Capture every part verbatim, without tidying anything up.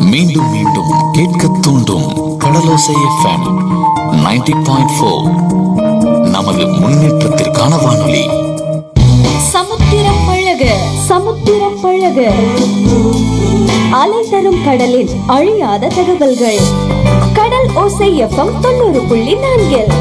மீண்டும் மீண்டும் கேட்க தூண்டும் கடலோசை எஃப்எம் நைன்டி பாயிண்ட் ஃபோர். நமது முன்னேற்றத்திற்கான வானொலி. சமுத்திரம் பழக சமுத்திரம் பழக அலை தரும் கடலில் அழியாத தகவல்கள். கடல் ஓசை எஃப்எம் தொண்ணூறு புள்ளி நான்கில்.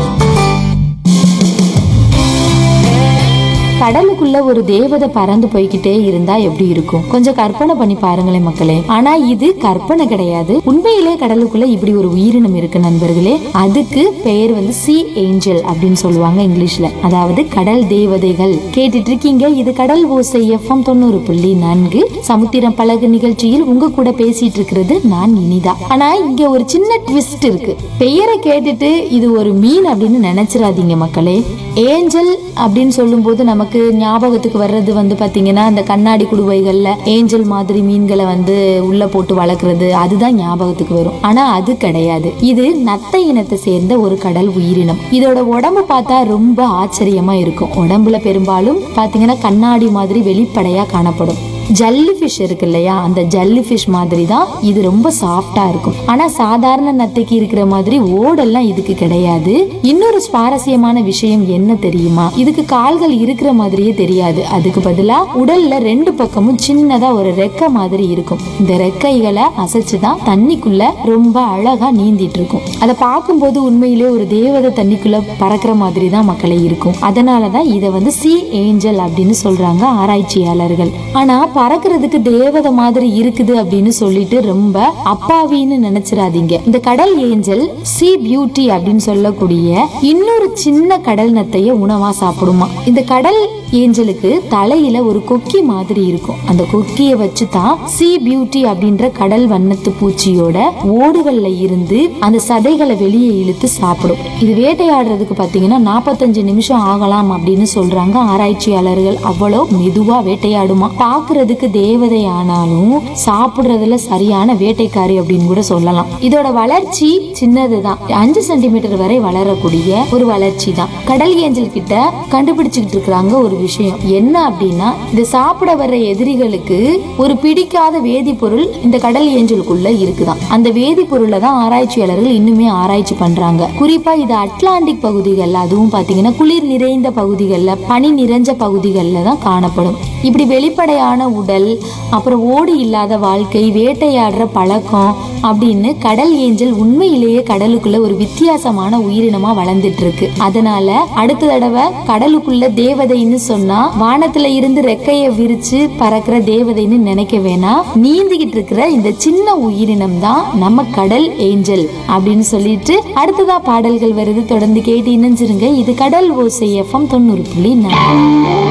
கடலுக்குள்ள ஒரு தேவதை பறந்து போய்கிட்டே இருந்தா எப்படி இருக்கும்? கொஞ்சம் கற்பனை பண்ணி பாருங்களேன் மக்களே. ஆனா இது கற்பனை கிடையாது, உண்மையிலே கடலுக்குள்ள இப்படி ஒரு உயிரினம் இருக்கு நண்பர்களே. அதுக்கு பெயர் வந்து சி ஏஞ்சல் அப்படின்னு சொல்லுவாங்க இங்கிலீஷ்ல, அதாவது கடல் தேவதைகள். கேட்டுட்டு இருக்கீங்க, இது கடல் ஓசை எஃப்எம் தொண்ணூறு புள்ளி நான்கு சமுத்திரம் பழகு நிகழ்ச்சியில் உங்க கூட பேசிட்டு இருக்கிறது நான் இனிதா. ஆனா இங்க ஒரு சின்ன ட்விஸ்ட் இருக்கு. பெயரை கேட்டுட்டு இது ஒரு மீன் அப்படின்னு நினைச்சிடாதீங்க மக்களே. ஏஞ்சல் அப்படின்னு சொல்லும் போது நமக்கு ஞாபகத்துக்கு வர்றது வந்து பாத்தீங்கன்னா அந்த கண்ணாடி குடுவைகள்ல ஏஞ்சல் மாதிரி மீன்களை வந்து உள்ள போட்டு வளர்க்கறது, அதுதான் ஞாபகத்துக்கு வரும். ஆனா அது கிடையாது. இது நத்தை இனத்தை சேர்ந்த ஒரு கடல் உயிரினம். இதோட உடம்பு பார்த்தா ரொம்ப ஆச்சரியமா இருக்கும். உடம்புல பெரும்பாலும் பாத்தீங்கன்னா கண்ணாடி மாதிரி வெளிப்படையா காணப்படும். ஜல்லி ஃபிஷ் இருக்கு இல்லையா, அந்த ஜல்லி ஃபிஷ் மாதிரி தான் இது. ரொம்ப சாஃப்டா இருக்கும். ஆனா சாதாரண நத்தைக்கு இருக்கிற மாதிரி ஓடெல்லாம் இதுக்கு கிடையாது. இன்னொரு சுவாரஸ்யமான விஷயம் என்ன தெரியுமா? இதுக்கு கால்கள் இருக்கிற மாதிரியே தெரியாது. அதுக்கு பதிலா உடல்ல ரெண்டு பக்கமும் சின்னதா ஒரு ரெக்கை மாதிரி இருக்கும். இந்த ரெக்கைகளை அசைச்சுதான் தண்ணிக்குள்ள ரொம்ப அழகா நீந்திட்டு இருக்கும். அதை பார்க்கும்போது உண்மையிலே ஒரு தேவதை தண்ணிக்குள்ள பறக்கிற மாதிரி தான் மக்களே இருக்கும். அதனாலதான் இதை வந்து சி ஏஞ்சல் அப்படின்னு சொல்றாங்க ஆராய்ச்சியாளர்கள். ஆனா பறக்கிறதுக்கு தேவதை மாதிரி இருக்குது அப்படின்னு சொல்லிட்டு ரொம்ப அப்பாவின்னு நினைச்சிடாதீங்க. இந்த கடல் ஏஞ்சல் சி பியூட்டி அப்படின்னு சொல்லக்கூடிய இன்னொரு சின்ன கடல் நத்தைய உணவா சாப்பிடுமா. இந்த கடல் ஏஞ்சலுக்கு தலையில ஒரு கொக்கி மாதிரி இருக்கும். அந்த கொக்கிய வச்சுதான் சி பியூட்டி அப்படின்ற கடல் வண்ணத்து பூச்சியோட ஓடுகள்ல இருந்து அந்த சதைகளை வெளியே இழுத்து சாப்பிடும். இது வேட்டையாடுறதுக்கு பாத்தீங்கன்னா நாற்பத்தஞ்சு நிமிஷம் ஆகலாம் அப்படின்னு சொல்றாங்க ஆராய்ச்சியாளர்கள். அவ்வளோ மெதுவா வேட்டையாடுமா. பாக்குறதுக்கு தேவதை ஆனாலும் சாப்பிடுறதுல சரியான வேட்டைக்காரி அப்படின்னு கூட சொல்லலாம். இதோட வளர்ச்சி சின்னதுதான், அஞ்சு சென்டிமீட்டர் வரை வளரக்கூடிய ஒரு வளர்ச்சி தான். கடல் ஏஞ்சல் கிட்ட கண்டுபிடிச்சுக்கிட்டு இருக்கிறாங்க ஒரு விஷயம் என்ன அப்படின்னா, இந்த சாப்பிட வர்ற எதிரிகளுக்கு ஒரு பிடிக்காத வேதிப்பொருள் இந்த கடல் ஏஞ்சலுக்குள்ள இருக்குதான். அந்த வேதிப்பொருளை தான் ஆராய்ச்சியாளர்கள் இன்னுமே ஆராய்ச்சி பண்றாங்க. குறிப்பா இது அட்லாண்டிக் பகுதிகள்ல, அதுவும் பாத்தீங்கன்னா குளிர் நிறைந்த பகுதிகள்ல, பனி நிறைஞ்ச பகுதிகள்ல தான் காணப்படும். இப்படி வெளிப்படையான உடல், அப்புறம் ஓடு இல்லாத வாழ்க்கை, வேட்டையாடுற பழக்கம் அப்படின்னு கடல் ஏஞ்சல் உண்மையிலேயே கடலுக்குள்ள ஒரு வித்தியாசமான உயிரினமா வளர்ந்துட்டு இருக்கு. அதனால அடுத்த தடவை கடலுக்குள்ள தேவதைன்னு சொன்னா வானத்துல இருந்து ரெக்கைய விரிச்சு பறக்கிற தேவதைன்னு நினைக்க வேணாம். நீந்திக்கிட்டு இருக்கிற இந்த சின்ன உயிரினம் தான் நம்ம கடல் ஏஞ்சல் அப்படின்னு சொல்லிட்டு அடுத்ததா பாடல்கள் வருது. தொடர்ந்து கேட்டு இணைஞ்சிருங்க. இது கடல் ஓசை எஃப்எம் தொண்ணூறு புள்ளி நான்கு.